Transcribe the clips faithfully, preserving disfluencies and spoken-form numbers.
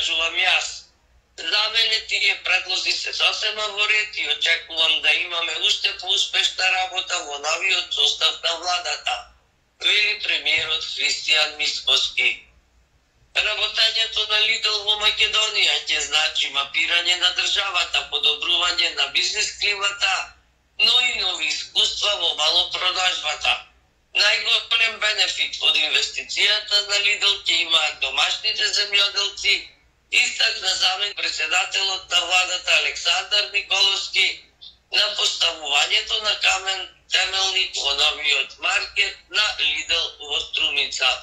кажувам јас. За мене тие предлози се сосема во ред и очекувам да имаме уште поуспешна работа во новиот состав на владата, вели премиерот Христијан Мицкоски. Работењето на Лидл во Македонија ќе значи мапирање на државата, подобрување на бизнес климата, но и нови искуства во малопродажбата. Најголем бенефит од инвестицијата на Лидл ќе имаат домашните земјоделци, истакна заместник председателот на владата Александар Николовски на поставувањето на камен темелник во новиот маркет на Лидл во Струмица.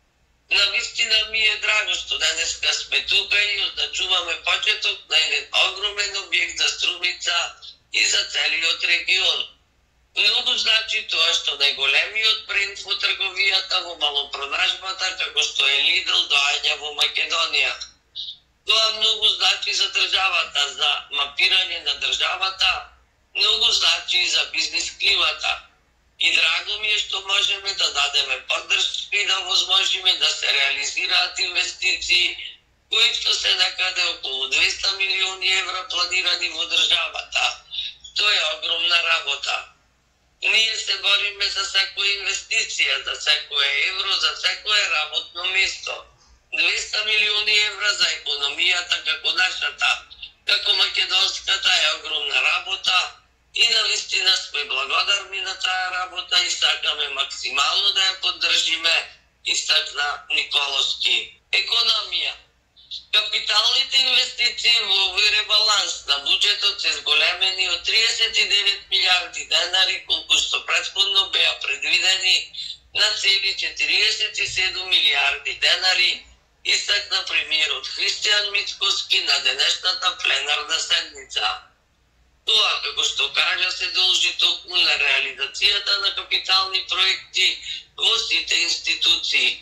Навистина ми е драго што денеска сме тука и означуваме почеток на еден огромен објект за Струмица и за целиот регион. Многу значи тоа што најголемиот бренд во трговијата во малопродажбата како што е Лидл доаѓа во Македонија. Тоа многу значи за државата, за мапирање на државата, многу значи и за бизнес климата. И драго ми е што можеме да дадеме поддршка и да возможиме да се реализираат инвестиции, кои се некаде околу двеста милиони евра планирани во државата. Тоа е огромна работа. Ние се бориме за секоја инвестиција, за секое евро, за секое работно место. двеста милиони евра за економијата како нашата, како македонската е огромна работа и навистина сме благодарни на таа работа и сакаме максимално да ја поддржиме, истакна Николовски. Економија. Капиталните инвестиции во овој ребаланс на буџетот се зголемени од триесет и девет милиарди денари, колку што претходно беа предвидени на цели четириесет и седум милиарди денари, истакна премиерот Христијан Мицкоски на денешната пленарна седница. Тоа, како што кажа, се должи токму на реализацијата на капитални проекти во сите институции.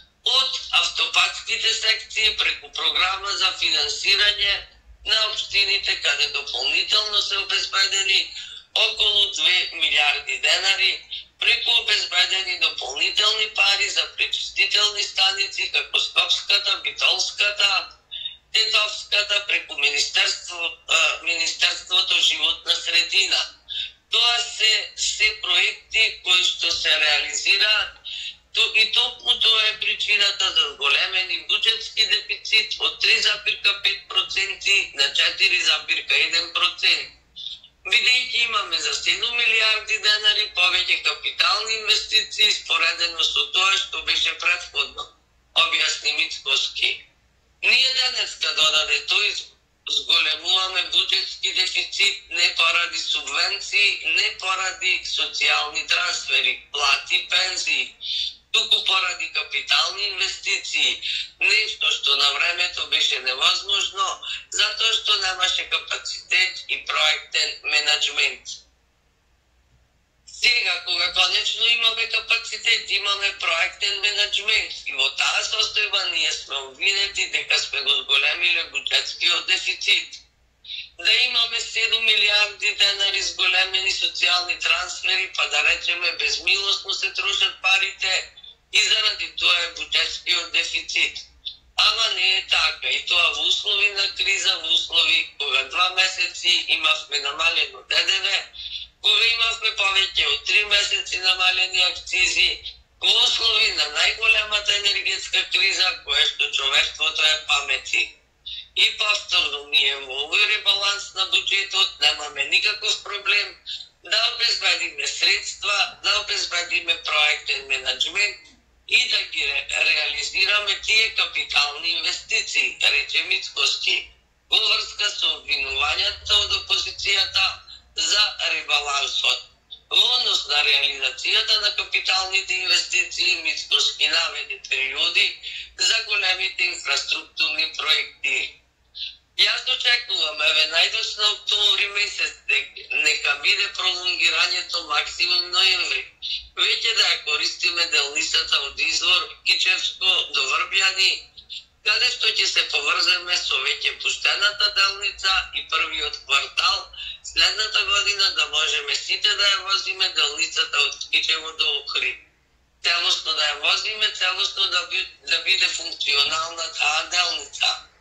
Од автопатските секции преку програма за финансирање на општините, каде дополнително се обезбедени околу две милиарди денари, преку обезбедени дополнителни пари за пречистителни станици како Скопската, Битолската, Тетовската, преку Министерство, Министерството животна средина. Тоа се се проекти кои што се реализираат и токму тоа е причината за зголемени буџетски дефицит од три запирка пет проценти на четири запирка еден процент. Бидејќи имаме за седум милиарди денари повеќе капитални инвестиции споредено со тоа што беше претходно, објасни Мицкоски. Ние денеска додаде тој зголемуваме буџетски дефицит не поради субвенции, не поради социјални трансфери, плати, пензии, туку поради капитални инвестиции, нешто што на времето беше невозможно, затоа што немаше капацитет и проектен менеджмент. Сега, кога конечно имаме капацитет, имаме проектен менеджмент и во таа состојба ние сме обвинети дека сме го зголемиле буџетскиот дефицит. Да имаме седум милиарди денари зголемени социјални трансфери, па да речеме безмилосно се трошат парите, и заради тоа е буџетскиот дефицит. Ама не е така, и тоа во услови на криза, во услови кога два месеци имавме намалено ДДВ, кога имавме повеќе од три месеци намалени акцизи, во услови на најголемата енергетска криза, која што човештвото е памети. И повторно ние во овој ребаланс на буџетот немаме никаков проблем да обезбедиме средства, да обезбедиме проектен менеджмент и да ги ре, реализираме тие капитални инвестиции, рече Мицкоски, во врска со обвинувањата од опозицијата за ребалансот. Во однос на реализацијата на капиталните инвестиции, Мицкоски наведе периоди за големите инфраструктурни проекти. Јас очекувам, еве, најдосно октомври месец, нека биде пролонгирањето максимум ноември. Веќе да ја користиме делницата од извор Кичевско до Врбјани, каде што ќе се поврземе со веќе пуштената делница и првиот квартал следната година да можеме сите да ја возиме делницата од Кичево до Охрид. Целосно да ја возиме, целосно да, би, да биде функционална таа делница.